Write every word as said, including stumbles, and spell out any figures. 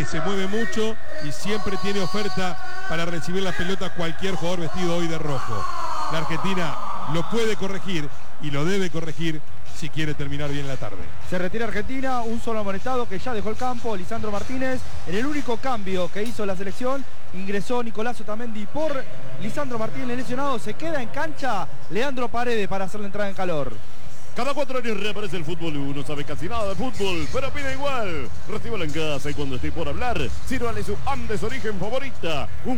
que se mueve mucho y siempre tiene oferta para recibir la pelota cualquier jugador vestido hoy de rojo. La Argentina lo puede corregir y lo debe corregir si quiere terminar bien la tarde. Se retira Argentina, un solo amonestado que ya dejó el campo, Lisandro Martínez. En el único cambio que hizo la selección, ingresó Nicolás Otamendi por Lisandro Martínez lesionado. Se queda en cancha Leandro Paredes para hacer la entrada en calor. Cada cuatro años reaparece el fútbol. Uno sabe casi nada de fútbol, pero opina igual. Recíbalo en casa y cuando esté por hablar, sírvale su Andes Origen favorita. Un